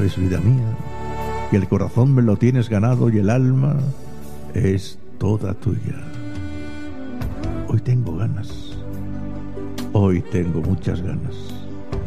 sabes, vida mía, que el corazón me lo tienes ganado y el alma es toda tuya. Hoy tengo ganas, hoy tengo muchas ganas